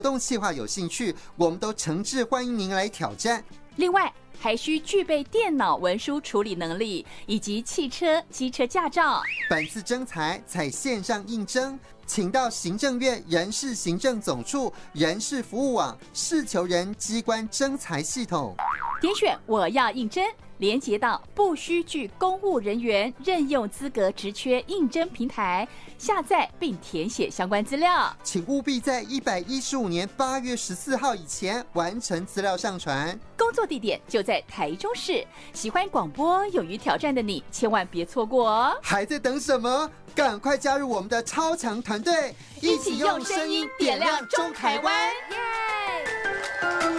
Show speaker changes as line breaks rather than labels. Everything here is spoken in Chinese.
动企划有兴趣，我们都诚挚欢迎您来挑战。
另外，还需具备电脑文书处理能力以及汽车、机车驾照。
本次征才采线上应征，请到行政院人事行政总处人事服务网事求人机关征才系统，
点选我要应征，连结到不需具公务人员任用资格职缺应征平台，下载并填写相关资料。
请务必在115年8月14号以前完成资料上传。
工作地点就在台中市。喜欢广播、勇于挑战的你，千万别错过哦！
还在等什么？赶快加入我们的超强团队，
一起用声音点亮中台湾！耶！